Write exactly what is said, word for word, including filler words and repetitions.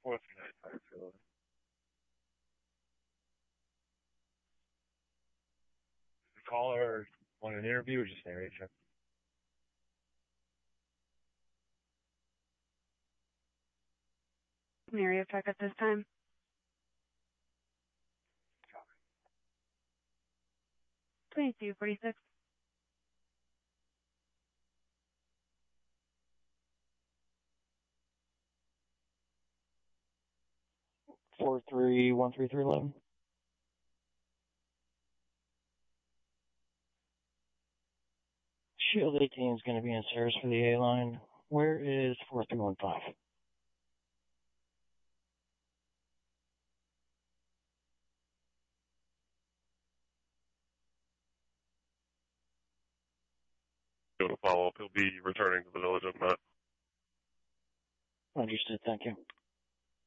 four three nine five field. The caller want an interview or just an area check? An area check at this time. twenty-two forty-six. Four three one three three eleven. Shield eighteen is going to be in service for the A line. Where is four three one five? Go to follow up. He'll be returning to the village of Met. Understood. Thank you.